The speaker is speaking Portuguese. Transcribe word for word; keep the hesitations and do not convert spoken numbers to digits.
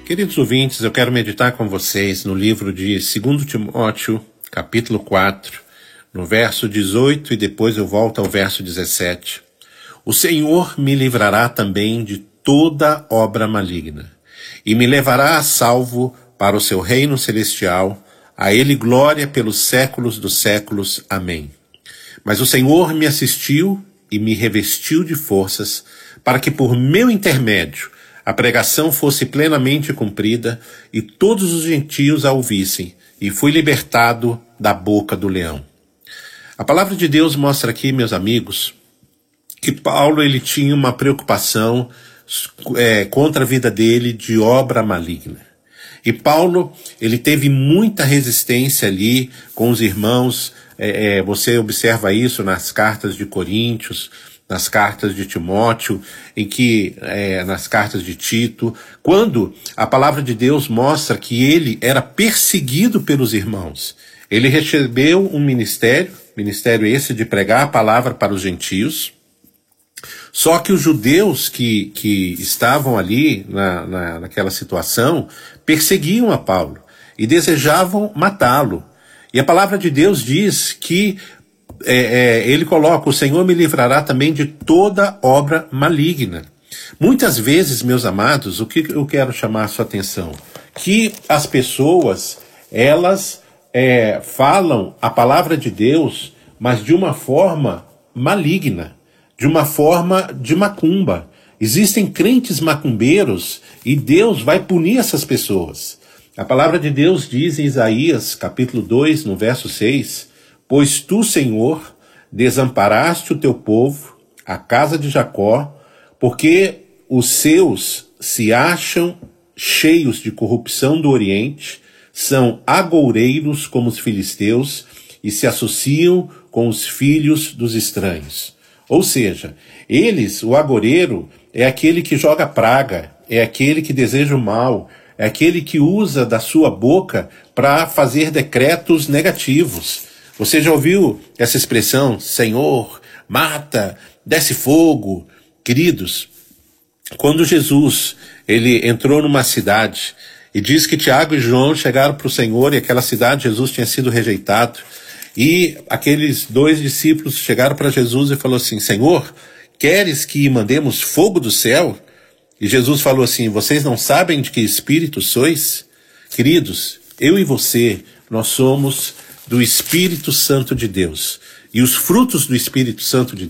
Queridos ouvintes, eu quero meditar com vocês no livro de segundo Timóteo, capítulo quatro, no verso dezoito, e depois eu volto ao verso dezessete. O Senhor me livrará também de toda obra maligna, e me levará a salvo para o seu reino celestial. A ele glória pelos séculos dos séculos. Amém. Mas o Senhor me assistiu e me revestiu de forças, para que por meu intermédio a pregação fosse plenamente cumprida e todos os gentios a ouvissem, e fui libertado da boca do leão. A palavra de Deus mostra aqui, meus amigos, que Paulo ele tinha uma preocupação é, contra a vida dele de obra maligna. E Paulo, ele teve muita resistência ali com os irmãos. É, é, você observa isso nas cartas de Coríntios, nas cartas de Timóteo, em que, é, nas cartas de Tito, quando a palavra de Deus mostra que ele era perseguido pelos irmãos. Ele recebeu um ministério, ministério esse de pregar a palavra para os gentios. Só que os judeus que, que estavam ali na, na, naquela situação perseguiam a Paulo e desejavam matá-lo. E a palavra de Deus diz que é, é, ele coloca: o Senhor me livrará também de toda obra maligna. Muitas vezes, meus amados, o que eu quero chamar a sua atenção? Que as pessoas, elas é, falam a palavra de Deus, mas de uma forma maligna, de uma forma de macumba. Existem crentes macumbeiros e Deus vai punir essas pessoas. A palavra de Deus diz em Isaías, capítulo dois, no verso seis, pois tu, Senhor, desamparaste o teu povo, a casa de Jacó, porque os seus se acham cheios de corrupção do Oriente, são agoureiros como os filisteus e se associam com os filhos dos estranhos. Ou seja, eles, o agoureiro, é aquele que joga praga, é aquele que deseja o mal, é aquele que usa da sua boca para fazer decretos negativos. Você já ouviu essa expressão, Senhor, mata, desce fogo? Queridos, quando Jesus ele entrou numa cidade e diz que Tiago e João chegaram para o Senhor, e aquela cidade Jesus tinha sido rejeitado, e aqueles dois discípulos chegaram para Jesus e falaram assim: Senhor, queres que mandemos fogo do céu? E Jesus falou assim: vocês não sabem de que espírito sois? Queridos, eu e você, nós somos do Espírito Santo de Deus. E os frutos do Espírito Santo de